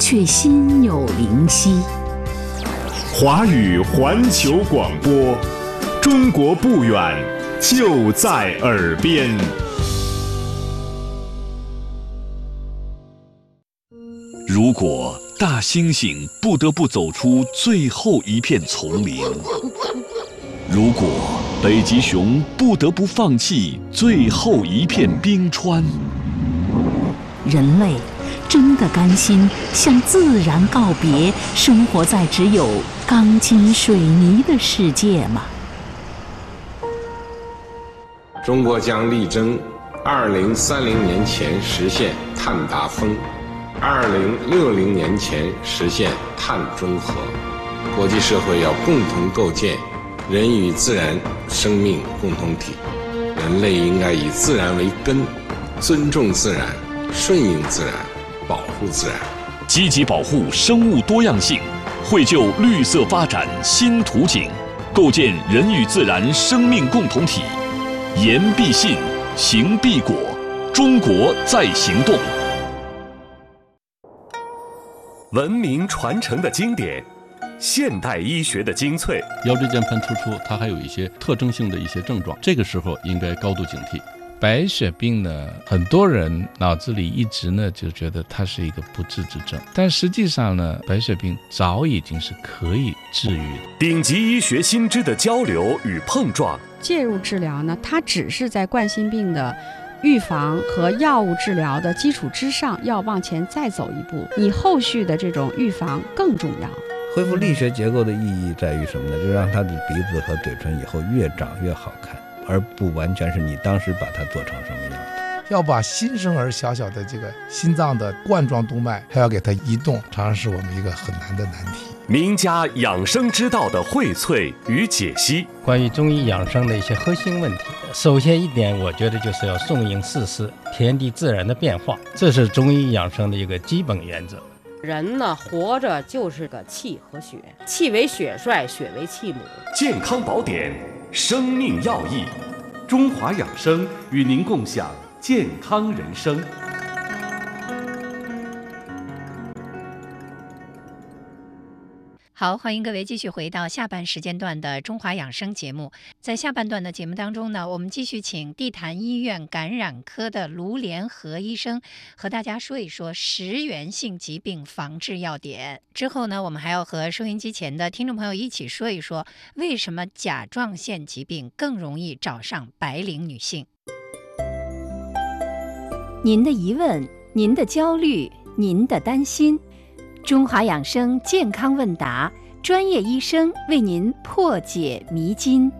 却心有灵犀。 华语环球广播，中国不远，就在耳边。 如果大猩猩不得不走出最后一片丛林，如果北极熊不得不放弃最后一片冰川， 人类真的甘心向自然告别，生活在只有钢筋水泥的世界吗？ 中国将力争2030年前实现碳达峰，2060年前实现碳中和。国际社会要共同构建人与自然生命共同体，人类应该以自然为根，尊重自然，顺应自然，保护自然， 积极保护生物多样性，绘就绿色发展新图景，构建人与自然生命共同体。言必信，行必果，中国在行动。 文明传承的经典，现代医学的精粹。 腰椎间盘突出，它还有一些特征性的一些症状，这个时候应该高度警惕。白血病呢，很多人脑子里一直呢就觉得它是一个不治之症，但实际上呢，白血病早已经是可以治愈的。 顶级医学新知的交流与碰撞， 介入治疗呢，它只是在冠心病的预防和药物治疗的基础之上，要往前再走一步，你后续的这种预防更重要。 恢复力学结构的意义在于什么呢？就让他的鼻子和嘴唇以后越长越好看，而不完全是你当时把它做成什么样的。 要把新生儿小小的这个心脏的冠状动脉还要给它移动，常常是我们一个很难的难题。 名家养生之道的荟萃与解析， 关于中医养生的一些核心问题，首先一点，我觉得就是要顺应四时，天地自然的变化，这是中医养生的一个基本原则。 人呢，活着就是个气和血，气为血帅，血为气母。 健康宝典，生命要义，中华养生与您共享健康人生。 好，欢迎各位继续回到下半时间段的中华养生节目。在下半段的节目当中呢，我们继续请地坛医院感染科的卢联合医生和大家说一说食源性疾病防治要点。之后呢，我们还要和收音机前的听众朋友一起说一说，为什么甲状腺疾病更容易找上白领女性。您的疑问，您的焦虑，您的担心，中华养生健康问答，专业医生为您破解迷津。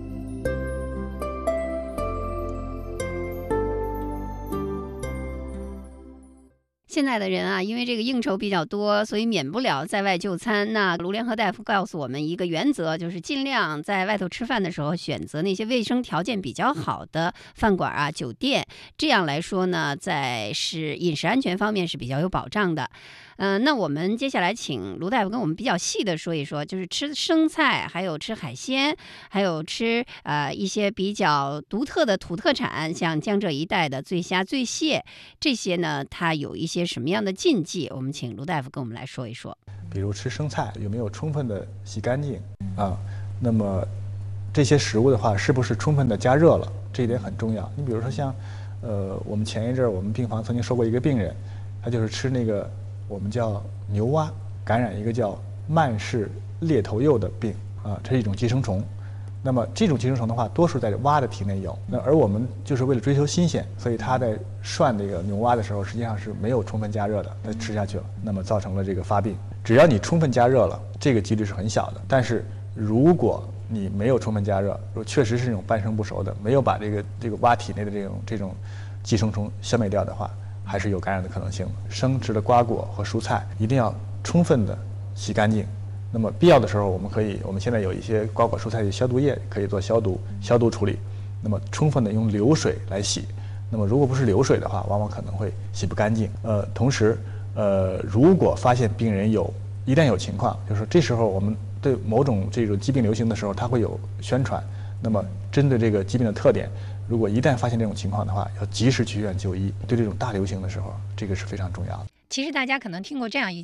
现在的人啊，因为这个应酬比较多，所以免不了在外就餐。那卢联合大夫告诉我们一个原则，就是尽量在外头吃饭的时候选择那些卫生条件比较好的饭馆啊、酒店。这样来说呢，在饮食安全方面是比较有保障的。那我们接下来请卢大夫跟我们比较细的说一说，就是吃生菜，还有吃海鲜，还有吃一些比较独特的土特产，像江浙一带的醉虾、醉蟹，这些呢，它有一些什么样的禁忌？我们请卢大夫跟我们来说一说。 比如吃生菜有没有充分的洗干净啊？那么这些食物的话，是不是充分的加热了？这一点很重要。你比如说像我们前一阵儿我们病房曾经收过一个病人，他就是吃那个我们叫牛蛙，感染一个叫曼氏裂头蚴的病啊，这是一种寄生虫。那么这种寄生虫的话，多数在蛙的体内有。而我们就是为了追求新鲜，所以它在涮这个牛蛙的时候，实际上是没有充分加热的，它吃下去了，那么造成了这个发病。只要你充分加热了，这个几率是很小的。但是如果你没有充分加热，如果确实是那种半生不熟的，没有把这个蛙体内的这种寄生虫消灭掉的话，还是有感染的可能性的。生吃的瓜果和蔬菜一定要充分的洗干净。那么必要的时候，我们现在有一些瓜果蔬菜的消毒液可以做消毒处理。那么充分的用流水来洗。那么如果不是流水的话，往往可能会洗不干净。同时，如果发现病人一旦有情况，就是说这时候我们对某种这种疾病流行的时候，它会有宣传。那么针对这个疾病的特点，如果一旦发现这种情况的话，要及时去医院就医。对这种大流行的时候，这个是非常重要的。 其实大家可能听过这样一